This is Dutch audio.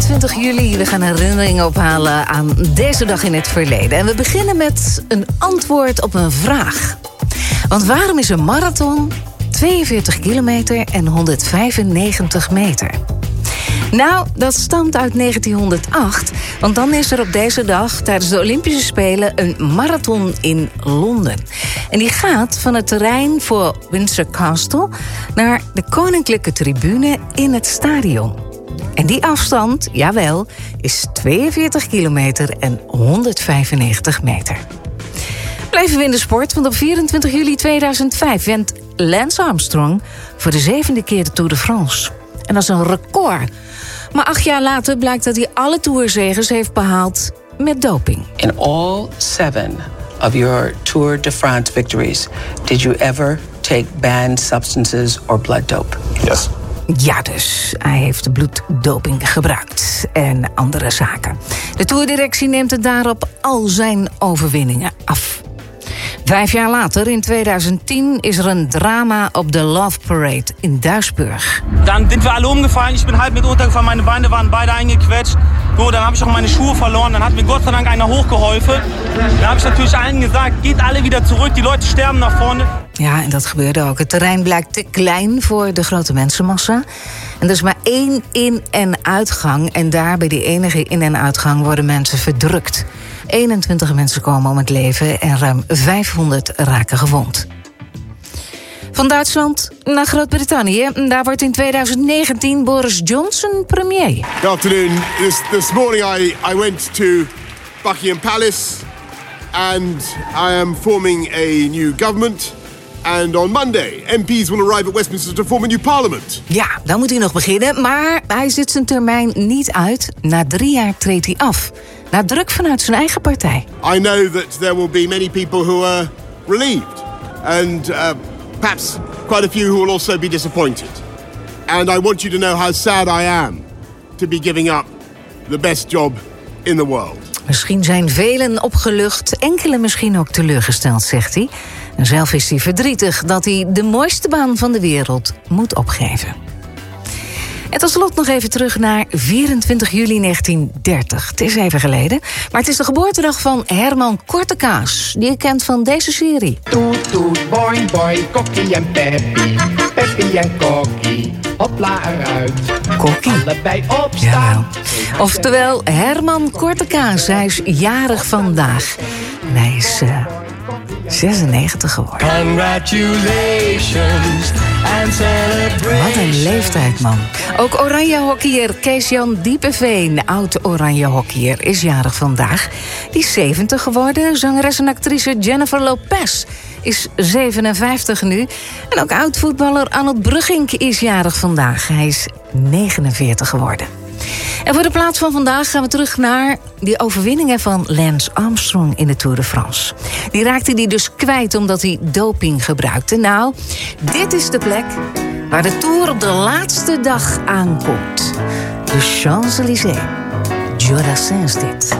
24 juli. We gaan herinneringen ophalen aan deze dag in het verleden. En we beginnen met een antwoord op een vraag. Want waarom is een marathon 42 kilometer en 195 meter? Nou, dat stamt uit 1908. Want dan is er op deze dag tijdens de Olympische Spelen een marathon in Londen. En die gaat van het terrein voor Windsor Castle naar de Koninklijke Tribune in het stadion. En die afstand, jawel, is 42 kilometer en 195 meter. Blijven we in de sport, want op 24 juli 2005 wint Lance Armstrong voor de 7e keer de Tour de France. En dat is een record. Maar 8 jaar later blijkt dat hij alle tourzeges heeft behaald met doping. In all 7 of your Tour de France victories, did you ever take banned substances or blood dope? Yes. Ja, dus hij heeft bloeddoping gebruikt en andere zaken. De toerdirectie neemt het daarop al zijn overwinningen af. 5 jaar later, in 2010, is er een drama op de Love Parade in Duisburg. Dan sind wir alle umgefallen. Ich bin halb mit untergefallen. Meine Beine waren beide eingequetscht. So, dann habe ich auch meine Schuhe verloren. Dann hat mir Gott sei Dank einer hochgeholfen. Da habe ich natürlich allen gesagt, geht alle wieder zurück. Die Leute sterben nach vorne. Ja, en dat gebeurde ook. Het terrein blijkt te klein voor de grote mensenmassa. En er is maar 1 in- en uitgang. En daar, bij die enige in- en uitgang, worden mensen verdrukt. 21 mensen komen om het leven en ruim 500 raken gewond. Van Duitsland naar Groot-Brittannië. Daar wordt in 2019 Boris Johnson premier. Good afternoon. This morning I went to Buckingham Palace and I am forming a new government. And on Monday, MPs will arrive at Westminster to form a new parliament. Ja, dan moet hij nog beginnen, maar hij zit zijn termijn niet uit. Na 3 jaar treedt hij af. Na druk vanuit zijn eigen partij. I know that there will be many people who are relieved. And perhaps quite a few who will also be disappointed. And I want you to know how sad I am to be giving up the best job in the world. Misschien zijn velen opgelucht, enkele misschien ook teleurgesteld, zegt hij. En zelf is hij verdrietig dat hij de mooiste baan van de wereld moet opgeven. En tot slot nog even terug naar 24 juli 1930. Het is even geleden, maar het is de geboortedag van Herman Kortekaas, die je kent van deze serie. Toet, toet, boing, boing, Kokkie en Peppy, Peppy en Kokkie, hopla eruit. Kokkie? Allebei opstaan. Jawel. Oftewel Herman Kortekaas, hij is jarig vandaag. En hij is 96 geworden. Congratulations and celebrate. Wat een leeftijd, man. Ook oranje hockeyer Kees-Jan Diepeveen, oud oranje hockeyer, is jarig vandaag. Die is 70 geworden. Zangeres en actrice Jennifer Lopez is 57 nu. En ook oud-voetballer Arnold Bruggink is jarig vandaag. Hij is 49 geworden. En voor de plaats van vandaag gaan we terug naar die overwinningen van Lance Armstrong in de Tour de France. Die raakte hij dus kwijt omdat hij doping gebruikte. Nou, dit is de plek waar de Tour op de laatste dag aankomt. De Champs-Élysées. Jodassin is dit.